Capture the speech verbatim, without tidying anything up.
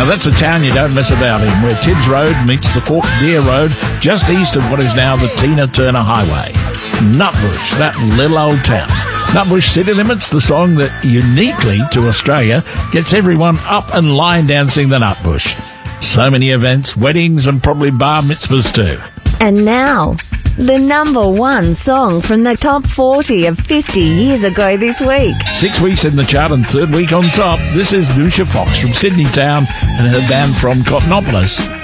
Now that's a town you don't mess about in, where Tibbs Road meets the Fort Deer Road, just east of what is now the Tina Turner Highway. Nutbush, that little old town. Nutbush City Limits, the song that uniquely to Australia gets everyone up and line dancing the Nutbush. So many events, weddings and probably bar mitzvahs too. And now, the number one song from the top forty of fifty years ago this week. Six weeks in the chart and third week on top. This is Lucia Fox from Sydney Town and her band from Cottonopolis.